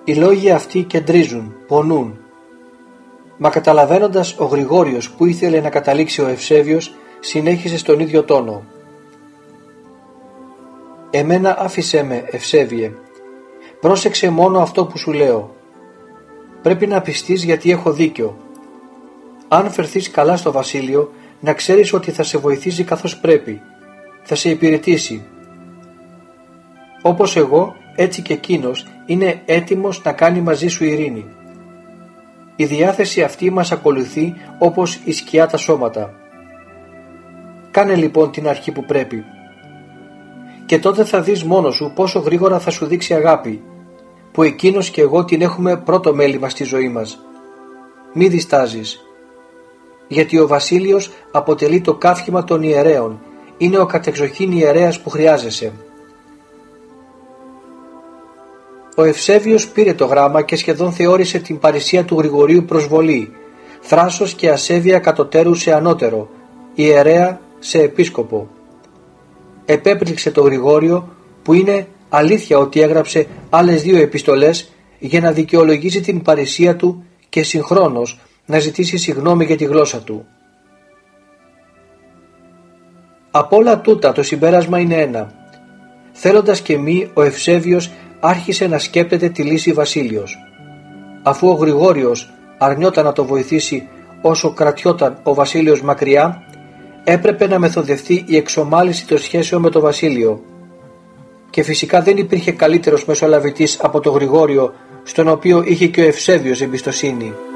Οι λόγοι αυτοί κεντρίζουν, πονούν. Μα καταλαβαίνοντας ο Γρηγόριος που ήθελε να καταλήξει ο Ευσέβιος, συνέχισε στον ίδιο τόνο. «Εμένα άφησέ με, Ευσέβιε. Πρόσεξε μόνο αυτό που σου λέω. Πρέπει να πιστείς γιατί έχω δίκιο. Αν φερθείς καλά στο βασίλειο, να ξέρεις ότι θα σε βοηθήσει καθώς πρέπει. Θα σε υπηρετήσει. Όπως εγώ, έτσι και εκείνος είναι έτοιμος να κάνει μαζί σου ειρήνη. Η διάθεση αυτή μας ακολουθεί όπως η σκιά τα σώματα. Κάνε λοιπόν την αρχή που πρέπει. Και τότε θα δεις μόνος σου πόσο γρήγορα θα σου δείξει αγάπη, που εκείνος και εγώ την έχουμε πρώτο μέλημα στη ζωή μας. Μη διστάζεις, γιατί ο βασίλειος αποτελεί το καύχημα των ιερέων, είναι ο κατεξοχήν ιερέας που χρειάζεσαι». Ο Ευσέβιος πήρε το γράμμα και σχεδόν θεώρησε την παρησία του Γρηγορίου προσβολή, θράσος και ασέβεια κατωτέρου σε ανώτερο, ιερέα σε επίσκοπο. Επέπληξε το Γρηγόριο, που είναι αλήθεια ότι έγραψε άλλες 2 επιστολές για να δικαιολογήσει την παρησία του και συγχρόνως να ζητήσει συγγνώμη για τη γλώσσα του. Από όλα τούτα το συμπέρασμα είναι ένα. Θέλοντας και μη, ο Ευσέβιος άρχισε να σκέπτεται τη λύση βασίλειος. Αφού ο Γρηγόριος αρνιόταν να το βοηθήσει όσο κρατιόταν ο βασίλειος μακριά, έπρεπε να μεθοδευτεί η εξομάλυση των σχέσεων με το βασίλειο. Και φυσικά δεν υπήρχε καλύτερος μεσολαβητής από το Γρηγόριο, στον οποίο είχε και ο Ευσέβιος εμπιστοσύνη.